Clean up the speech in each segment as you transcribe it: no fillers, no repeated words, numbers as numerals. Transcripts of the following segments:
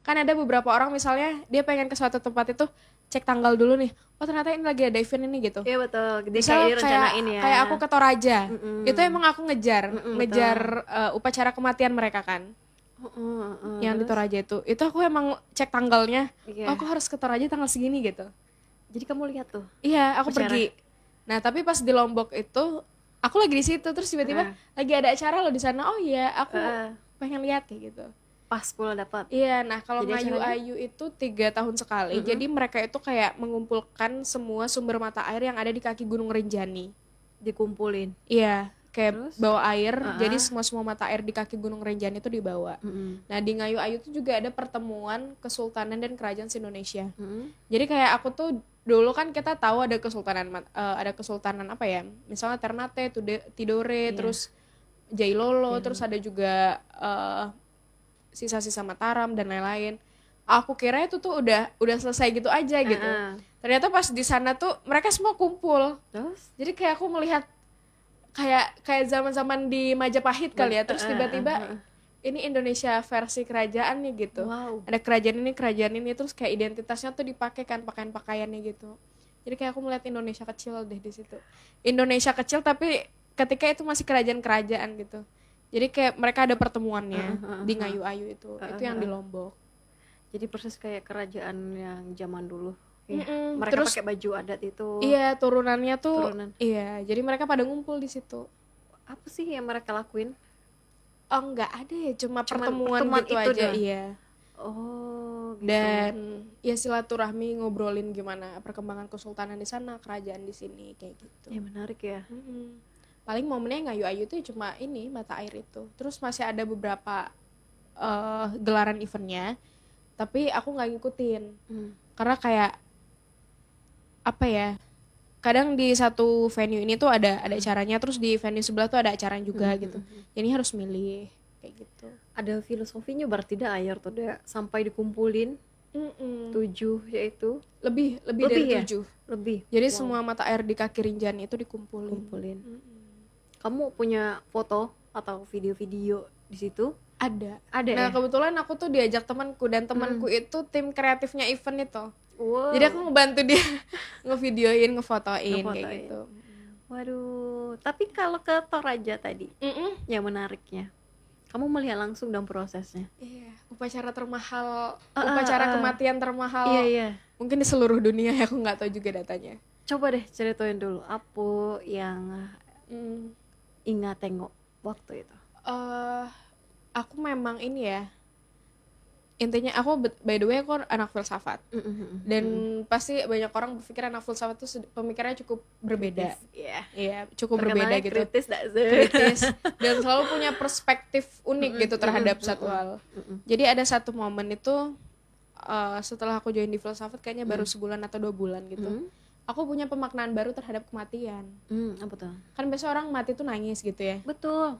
kan ada beberapa orang misalnya dia pengen ke suatu tempat itu cek tanggal dulu nih, oh ternyata ini lagi ada event ini gitu. Iya betul, jadi Misal kayak direncanain ya. kayak aku ke Toraja, itu emang aku ngejar betul. upacara kematian mereka kan, yang di Terus? Toraja itu aku emang cek tanggalnya, Iya. oh aku harus ke Toraja tanggal segini gitu. Jadi kamu lihat tuh. Iya, aku Upacara. pergi. Nah, tapi pas di Lombok itu aku lagi di situ terus tiba-tiba lagi ada acara loh di sana. Oh iya, aku pengen lihat kayak gitu. Pas pula dapat. Iya, nah kalau Jadi Ngayu acaranya? Ayu itu 3 tahun sekali. Jadi mereka itu kayak mengumpulkan semua sumber mata air yang ada di kaki Gunung Rinjani. Dikumpulin. Iya, kayak Terus? bawa air. Jadi semua mata air di kaki Gunung Rinjani itu dibawa. Nah, di Ngayu Ayu itu juga ada pertemuan Kesultanan dan Kerajaan Indonesia. Jadi kayak aku tuh dulu kan kita tahu ada kesultanan apa ya? Misalnya Ternate, Tidore, terus Jailolo, terus ada juga sisa-sisa Mataram dan lain-lain. Aku kira itu tuh udah selesai gitu aja gitu. Ternyata pas di sana tuh mereka semua kumpul. Terus? Jadi kayak aku melihat kayak zaman-zaman di Majapahit kali ya. Terus tiba-tiba ini Indonesia versi kerajaan nih gitu. Wow. Ada kerajaan ini terus kayak identitasnya tuh dipakai kan pakaian-pakaiannya gitu. Jadi kayak aku melihat Indonesia kecil deh di situ. Indonesia kecil tapi ketika itu masih kerajaan-kerajaan gitu. Jadi kayak mereka ada pertemuannya di Ngayu Ayu itu yang di Lombok. Jadi persis kayak kerajaan yang zaman dulu. Ya. Mereka Terus pakai baju adat itu. iya, turunannya tuh Turunan. iya, jadi mereka pada ngumpul di situ. Apa sih yang mereka lakuin? Oh, enggak ada ya, cuma pertemuan gitu itu aja, doang. iya. Oh, gitu. Dan ya silaturahmi, ngobrolin gimana perkembangan kesultanan di sana, kerajaan di sini kayak gitu. Ya menarik ya. Paling momennya Ngayu Ayu tuh cuma ini mata air itu. Terus masih ada beberapa gelaran eventnya, tapi aku nggak ngikutin karena kayak apa ya? Kadang di satu venue ini tuh ada acaranya, terus di venue sebelah tuh ada acara juga gitu. Jadi harus milih kayak gitu. Ada filosofinya berarti dah air tuh deh sampai dikumpulin 7 yaitu Lebih dari ya? 7. Lebih. Jadi semua mata air di kaki Rinjani itu dikumpulin. Kamu punya foto atau video-video di situ? Ada ya? Nah kebetulan aku tuh diajak temanku dan temanku itu tim kreatifnya event itu. Wow. Jadi aku ngebantu dia ngevideoin, ngefotoin kayak gitu. Waduh, tapi kalau ke Toraja tadi, yang menariknya, kamu melihat langsung dalam prosesnya. Iya, upacara termahal, upacara kematian termahal. Iya. Mungkin di seluruh dunia ya, aku nggak tahu juga datanya. Coba deh ceritain dulu apa yang ingat tengok waktu itu. Aku memang ini ya, intinya aku by the way aku anak filsafat dan pasti banyak orang berpikir anak filsafat itu pemikirannya cukup berbeda. Iya, cukup berbeda gitu. Kritis dan selalu punya perspektif unik gitu terhadap satu hal. Jadi ada satu momen itu setelah aku join di filsafat kayaknya baru sebulan atau 2 bulan gitu. Aku punya pemaknaan baru terhadap kematian. Apa tuh? Kan biasa orang mati tuh nangis gitu ya. Betul.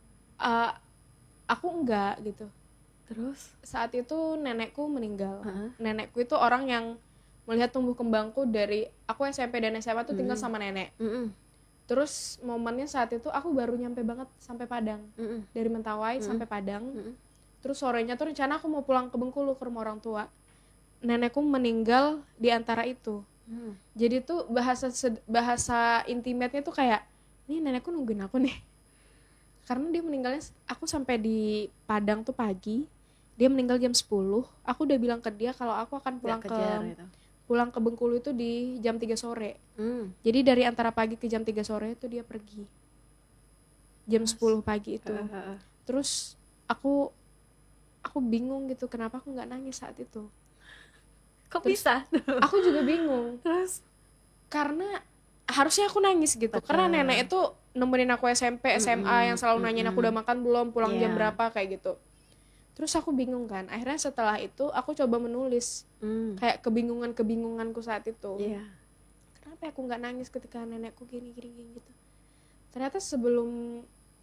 Aku enggak gitu. Terus saat itu nenekku meninggal. Nenekku itu orang yang melihat tumbuh kembangku dari aku SMP dan SMA tuh tinggal sama nenek. Terus momennya saat itu aku baru nyampe banget sampai Padang. Dari Mentawai sampai Padang. Terus sorenya tuh rencana aku mau pulang ke Bengkulu ke rumah orang tua. Nenekku meninggal di antara itu. Jadi tuh bahasa intimate-nya tuh kayak, nih nenekku nungguin aku nih. Karena dia meninggalnya, aku sampai di Padang tuh pagi, dia meninggal jam 10. Aku udah bilang ke dia kalau aku akan pulang ke Bengkulu itu di jam 3 sore. Jadi dari antara pagi ke jam 3 sore itu dia pergi. Jam 10 pagi itu. Terus aku bingung gitu, kenapa aku gak nangis saat itu. Kok bisa? Aku juga bingung. Terus? Karena harusnya aku nangis gitu. Betul. Karena nenek itu nemenin aku SMP, SMA yang selalu nanyain aku udah makan belum, pulang jam berapa kayak gitu. Terus aku bingung kan. Akhirnya setelah itu aku coba menulis kayak kebingunganku saat itu. Kenapa aku nggak nangis ketika nenekku gini gitu. Ternyata sebelum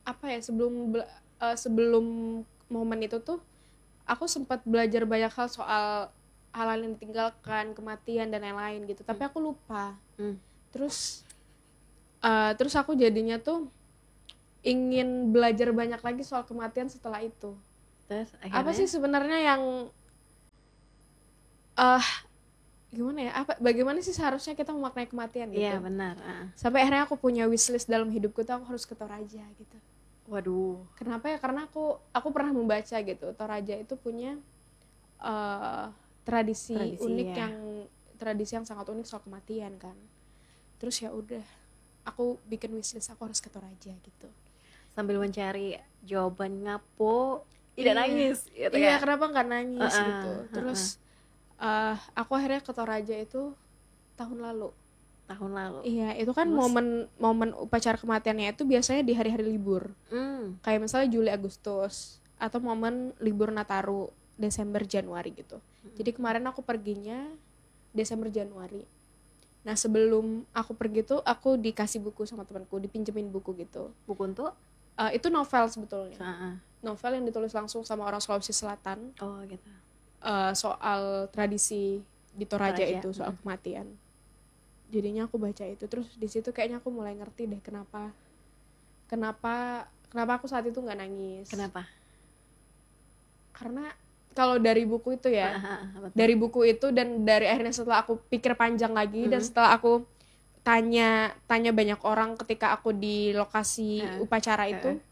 momen itu tuh aku sempat belajar banyak hal soal hal yang ditinggalkan, kematian dan lain-lain gitu. Tapi aku lupa. Terus aku jadinya tuh ingin belajar banyak lagi soal kematian setelah itu. Terus, apa sih sebenarnya yang Gimana ya, bagaimana sih seharusnya kita memaknai kematian gitu. Iya benar. Sampai akhirnya aku punya wishlist dalam hidupku tuh, aku harus ke Toraja gitu. Waduh. Kenapa ya? Karena aku pernah membaca gitu, Toraja itu punya tradisi unik ya. Tradisi yang sangat unik soal kematian kan. Terus ya udah, aku bikin wishlist, aku harus ke Toraja gitu. Sambil mencari jawaban ngapo tidak nangis gitu iya, kenapa nggak nangis gitu. Terus aku akhirnya ke Toraja itu tahun lalu. Iya, itu kan momen upacara kematiannya itu biasanya di hari-hari libur. Kayak misalnya Juli Agustus atau momen libur Nataru Desember Januari gitu. Jadi kemarin aku perginya Desember Januari. Nah, sebelum aku pergi tuh aku dikasih buku sama temanku, dipinjemin buku gitu. Buku untuk itu novel sebetulnya. Novel yang ditulis langsung sama orang Sulawesi Selatan. Oh, gitu. Soal tradisi di Toraja itu, soal kematian. Jadinya aku baca itu, terus di situ kayaknya aku mulai ngerti deh kenapa aku saat itu nggak nangis. Kenapa? Karena kalau dari buku itu ya, dari buku itu dan dari akhirnya setelah aku pikir panjang lagi dan setelah aku tanya banyak orang ketika aku di lokasi upacara itu,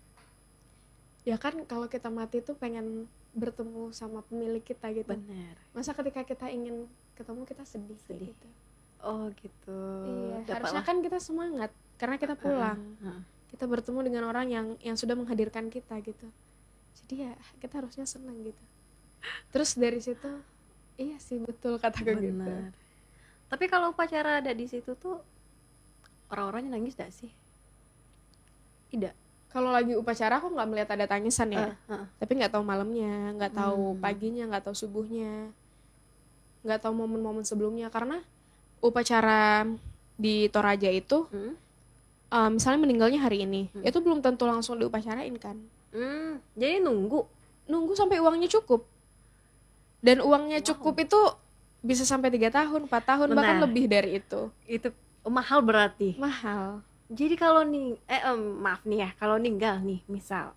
ya kan kalau kita mati tuh pengen bertemu sama pemilik kita gitu. Benar. Masa ketika kita ingin ketemu kita sedih. Gitu. Oh gitu. Iya, harusnya kan kita semangat karena kita pulang. Kita bertemu dengan orang yang sudah menghadirkan kita gitu. Jadi ya kita harusnya senang gitu. Terus dari situ, iya sih betul kataku gitu. Tapi kalau upacara ada di situ tuh orang-orangnya nangis gak sih? Tidak. Kalau lagi upacara aku nggak melihat ada tangisan ya, tapi nggak tahu malamnya, nggak tahu paginya, nggak tahu subuhnya, nggak tahu momen-momen sebelumnya. Karena upacara di Toraja itu, misalnya meninggalnya hari ini, itu belum tentu langsung diupacarain kan. Jadi nunggu sampai uangnya cukup. Dan uangnya cukup itu bisa sampai 3 tahun, 4 tahun, bahkan lebih dari itu. Itu mahal berarti. Mahal. Jadi kalau maaf nih ya, kalau ninggal nih misal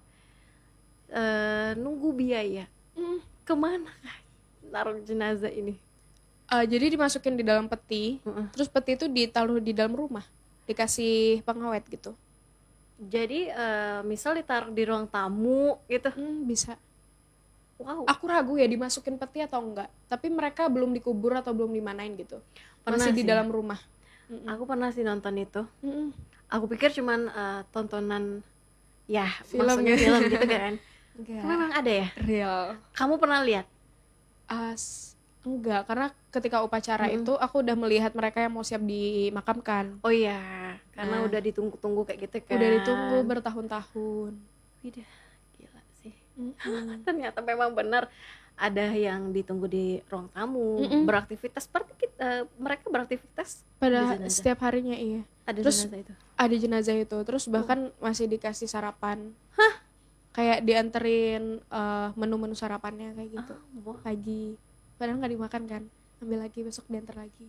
nunggu biaya, kemana naruh jenazah ini? Jadi dimasukin di dalam peti, terus peti itu ditaruh di dalam rumah, dikasih pengawet gitu. Jadi misal ditaruh di ruang tamu gitu, bisa. Wow. Aku ragu ya dimasukin peti atau enggak, tapi mereka belum dikubur atau belum dimanain gitu. Masih di dalam rumah. Aku pernah sih nonton itu. Aku pikir cuman tontonan ya, film gitu kan. Enggak. Memang ada ya? Real. Kamu pernah lihat? Enggak, karena ketika upacara itu aku udah melihat mereka yang mau siap dimakamkan. Oh iya, karena udah ditunggu-tunggu kayak gitu kan. Udah ditunggu bertahun-tahun. Gila sih. Ternyata memang benar ada yang ditunggu di ruang tamu, beraktivitas seperti kita, mereka beraktivitas pada setiap harinya. Iya. Ada terus jenazah itu. Ada jenazah itu, terus bahkan masih dikasih sarapan. Kayak dianterin menu-menu sarapannya kayak gitu. Pagi. Padahal nggak dimakan kan, ambil lagi besok diantar lagi.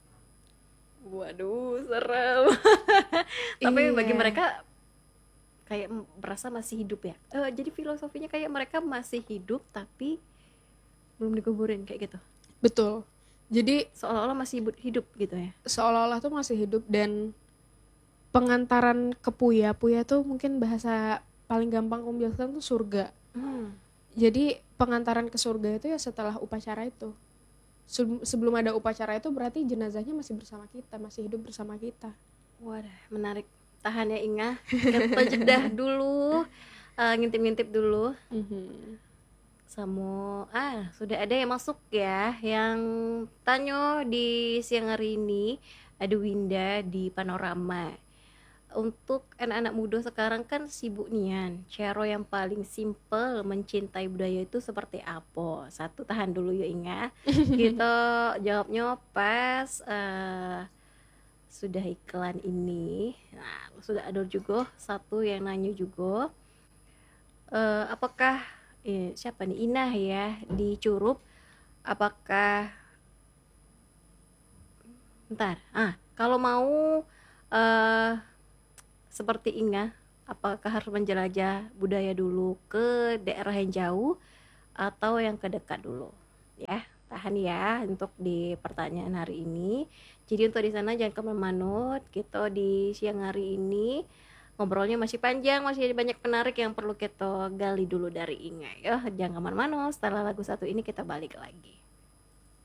Waduh, serem. Tapi bagi mereka kayak berasa masih hidup ya. Jadi filosofinya kayak mereka masih hidup tapi belum dikuburin kayak gitu. Betul. Jadi seolah-olah masih hidup gitu ya. Seolah-olah tuh masih hidup. Dan pengantaran ke Puya tuh mungkin bahasa paling gampang aku menjelaskan tuh surga. Jadi pengantaran ke surga itu ya setelah upacara itu. Sebelum ada upacara itu berarti jenazahnya masih bersama kita, masih hidup bersama kita. Wadah, menarik. Tahan ya Inga, kita jedah dulu, ngintip-ngintip dulu. Sudah ada yang masuk ya. Yang tanya di siang hari ini ada Winda di Panorama. Untuk anak-anak muda sekarang kan sibuk nian. Cara yang paling simple mencintai budaya itu seperti apa? Satu, tahan dulu ya Inga. Kita jawabnya pas sudah iklan ini. Nah, sudah ada juga satu yang nanya juga. Apakah siapa nih, Inah ya di Curup, apakah kalau mau seperti Inga, apakah harus menjelajah budaya dulu ke daerah yang jauh atau yang ke dekat dulu ya? tahan ya untuk di pertanyaan hari ini. Jadi untuk di sana jangan kemana-mana. Kita di siang hari ini ngobrolnya masih panjang, masih banyak menarik yang perlu kita gali dulu dari Inga ya. Jangan kemana-mana, setelah lagu satu ini kita balik lagi.